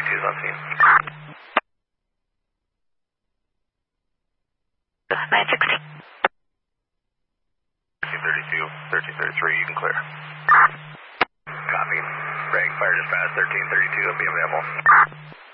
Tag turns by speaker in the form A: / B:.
A: is on scene.
B: 960.
A: 1332, 1333, you can clear. Copy. Reg, fire dispatch, 1332, be available.